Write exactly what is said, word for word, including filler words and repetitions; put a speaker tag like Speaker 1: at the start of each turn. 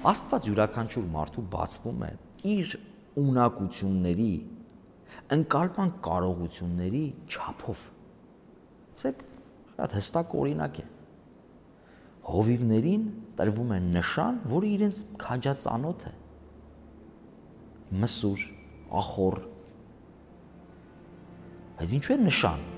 Speaker 1: Աստված յուրաքանչյուր մարդու բացվում է իր ունակությունների, ընկալման կարողությունների չափով։ Ասեք, շատ հստակ օրինակ է։ Հովիվներին տրվում է նշան, որը իրենց քաջածանոթ է։ Մսուր, ախոր։ Բայց ինչու է նշան։